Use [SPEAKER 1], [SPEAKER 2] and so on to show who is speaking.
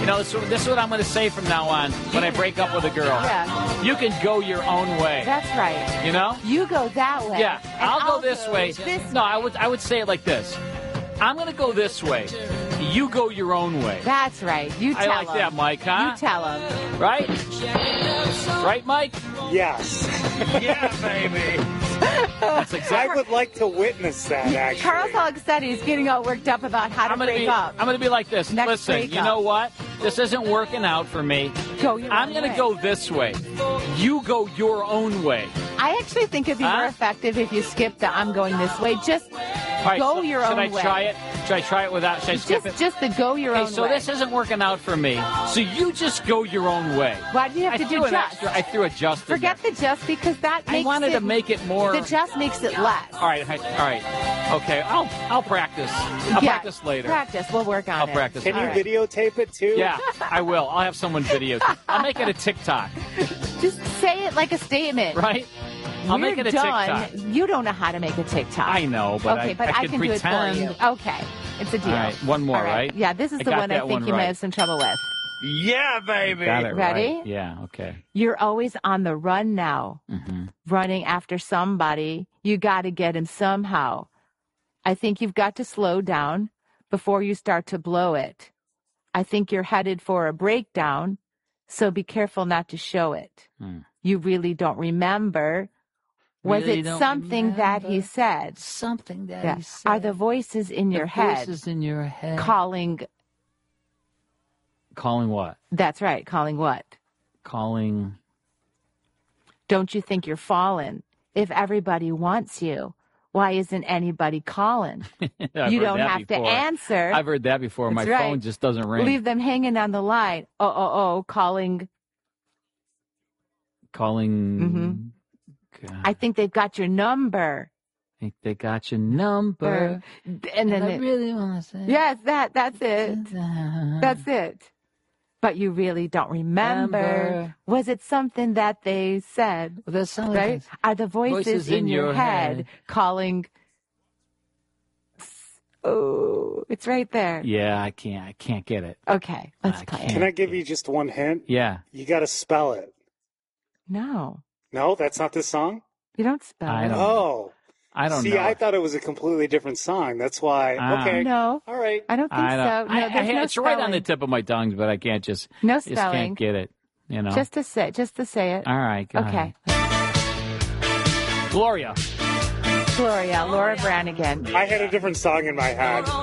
[SPEAKER 1] this is what I'm going to say from now on when I break up with a girl.
[SPEAKER 2] Yeah.
[SPEAKER 1] You can go your own way.
[SPEAKER 2] That's right.
[SPEAKER 1] You know?
[SPEAKER 2] You go that way.
[SPEAKER 1] Yeah.
[SPEAKER 2] And
[SPEAKER 1] I'll go this way. No, I would say it like this. I'm going to go this way. You go your own way.
[SPEAKER 2] That's right. You tell him.
[SPEAKER 1] I like that, Mike, huh?
[SPEAKER 2] You tell him.
[SPEAKER 1] Right? Right, Mike?
[SPEAKER 3] Yes.
[SPEAKER 1] Yeah, baby. That's exactly.
[SPEAKER 3] I would like to witness that, actually.
[SPEAKER 2] Carl's all excited. He's getting all worked up about how to break up.
[SPEAKER 1] I'm going to be like this.
[SPEAKER 2] Next
[SPEAKER 1] Listen,
[SPEAKER 2] breakup.
[SPEAKER 1] you know what? This isn't working out for me. I'm going to go this way. You go your own way.
[SPEAKER 2] I actually think it'd be more effective if you skip the I'm going this way. Just go your own way.
[SPEAKER 1] Should I try it? Should I try it without? Should I skip it?
[SPEAKER 2] Just the go your own way.
[SPEAKER 1] So this isn't working out for me. So you just go your own way.
[SPEAKER 2] Why do you have to do just?
[SPEAKER 1] I threw a just.
[SPEAKER 2] Forget the just because that makes
[SPEAKER 1] I wanted to make it more.
[SPEAKER 2] The just makes it less.
[SPEAKER 1] All right. Okay. I'll practice. I'll practice later.
[SPEAKER 2] Practice. We'll work on it.
[SPEAKER 1] I'll practice.
[SPEAKER 3] Can you videotape it too?
[SPEAKER 1] Yeah, I will. I'll have someone videotape. I'll make it a TikTok.
[SPEAKER 2] Just say it like a statement.
[SPEAKER 1] Right? I'll make it a TikTok.
[SPEAKER 2] You don't know how to make a TikTok.
[SPEAKER 1] I know, but
[SPEAKER 2] okay,
[SPEAKER 1] I can
[SPEAKER 2] pretend.
[SPEAKER 1] do it
[SPEAKER 2] for you. Okay. It's a deal.
[SPEAKER 1] All right, one more, right?
[SPEAKER 2] Yeah, this is the one I think you may have some trouble with.
[SPEAKER 1] Yeah, baby. Got it
[SPEAKER 2] Ready?
[SPEAKER 1] Right. Yeah, okay.
[SPEAKER 2] You're always on the run now, running after somebody. You got to get him somehow. I think you've got to slow down before you start to blow it. I think you're headed for a breakdown, so be careful not to show it. You really don't remember. Was it something that he said?
[SPEAKER 1] Something that he said.
[SPEAKER 2] Are the voices in your head?
[SPEAKER 1] Voices in your head.
[SPEAKER 2] Calling
[SPEAKER 1] what?
[SPEAKER 2] That's right. Calling what?
[SPEAKER 1] Calling.
[SPEAKER 2] Don't you think you're falling? If everybody wants you, why isn't anybody calling? You don't have to answer.
[SPEAKER 1] I've heard that before.
[SPEAKER 2] That's
[SPEAKER 1] My phone just doesn't ring.
[SPEAKER 2] Leave them hanging on the line. Calling.
[SPEAKER 1] Calling.
[SPEAKER 2] I think they've got your number.
[SPEAKER 1] I think they got your number.
[SPEAKER 2] And then
[SPEAKER 1] I really want to say.
[SPEAKER 2] Yes, that's it. That's it. But you really don't remember. Was it something that they said?
[SPEAKER 1] Well, that's something.
[SPEAKER 2] Right? Are the voices in your head calling? Oh, it's right there.
[SPEAKER 1] Yeah, I can't get it.
[SPEAKER 2] Okay, let's play it.
[SPEAKER 3] Can I give you just one hint?
[SPEAKER 1] Yeah.
[SPEAKER 3] You got to spell it.
[SPEAKER 2] No.
[SPEAKER 3] No, that's not this song?
[SPEAKER 2] You don't spell it.
[SPEAKER 3] Oh.
[SPEAKER 1] I don't know.
[SPEAKER 3] See, I thought it was a completely different song. That's why. Okay.
[SPEAKER 2] No.
[SPEAKER 3] All right.
[SPEAKER 2] I don't think so. No, there's no
[SPEAKER 1] it's
[SPEAKER 2] spelling.
[SPEAKER 1] right on the tip of my tongue, but I can't just.
[SPEAKER 2] No
[SPEAKER 1] Just
[SPEAKER 2] spelling.
[SPEAKER 1] can't get it. You know.
[SPEAKER 2] Just to say it.
[SPEAKER 1] All right. Go
[SPEAKER 2] Okay.
[SPEAKER 1] ahead. Gloria.
[SPEAKER 2] Laura Branigan.
[SPEAKER 3] I had a different song in my head.